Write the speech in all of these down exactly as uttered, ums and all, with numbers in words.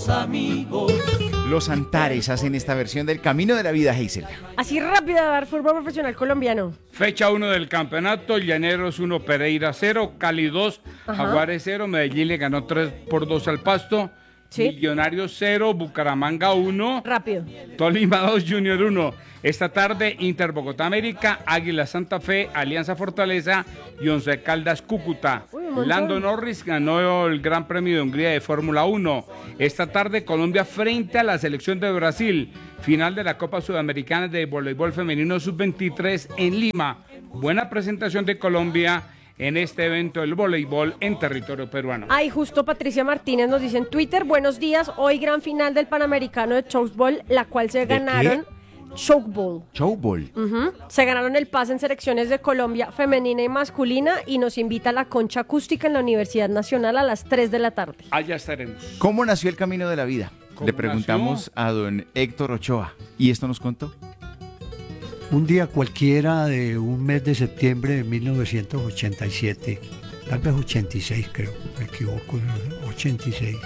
los amigos. Los Antares hacen esta versión del Camino de la Vida, Hazel. Así rápido de dar fútbol profesional colombiano. Fecha uno del campeonato, Llaneros uno, Pereira cero, Cali dos, Jaguares cero, Medellín le ganó tres por dos al Pasto, ¿sí? Millonarios cero, Bucaramanga uno, rápido. Tolima dos, Junior uno. Esta tarde, Inter Bogotá América, Águila Santa Fe, Alianza Fortaleza y Once Caldas Cúcuta. Uy, Lando Norris ganó el Gran Premio de Hungría de Fórmula uno. Esta tarde, Colombia frente a la selección de Brasil. Final de la Copa Sudamericana de Voleibol Femenino sub veintitrés en Lima. Buena presentación de Colombia en este evento del voleibol en territorio peruano. Ay, justo Patricia Martínez nos dice en Twitter, buenos días, hoy gran final del Panamericano de Chokeball, la cual se ganaron... ¿Qué? Chokeball. Chokeball. Uh-huh. Se ganaron el pase en selecciones de Colombia femenina y masculina y nos invita a la concha acústica en la Universidad Nacional a las tres de la tarde. Allá estaremos. ¿Cómo nació el Camino de la Vida? Le preguntamos nació? a don Héctor Ochoa y esto nos contó. Un día cualquiera de un mes de septiembre de mil novecientos ochenta y siete, tal vez ochenta y seis creo, me equivoco, ochenta y seis,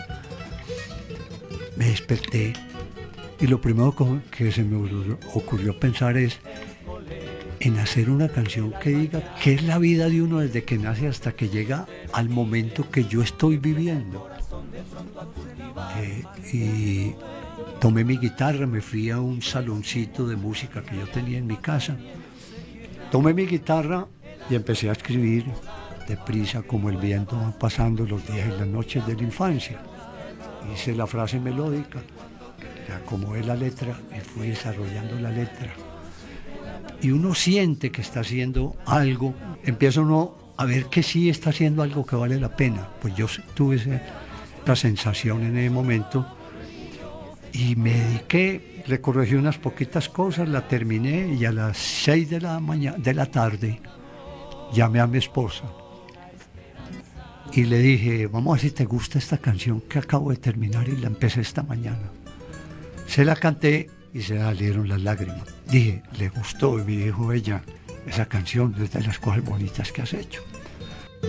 me desperté. Y lo primero que se me ocurrió pensar es en hacer una canción que diga qué es la vida de uno desde que nace hasta que llega al momento que yo estoy viviendo. Eh, y tomé mi guitarra, me fui a un saloncito de música que yo tenía en mi casa. Tomé mi guitarra y empecé a escribir deprisa como el viento va pasando los días y las noches de la infancia. Hice la frase melódica. Acomodé la letra y fui desarrollando la letra. Y uno siente que está haciendo algo, empieza uno a ver que sí está haciendo algo que vale la pena. Pues yo tuve esa, esa sensación en ese momento y me dediqué, le corregí unas poquitas cosas, la terminé y a las seis de la mañana, de la tarde llamé a mi esposa y le dije, vamos a ver si te gusta esta canción que acabo de terminar y la empecé esta mañana. Se la canté y se salieron las lágrimas. Dije, le gustó y me dijo ella, esa canción es de las cosas bonitas que has hecho.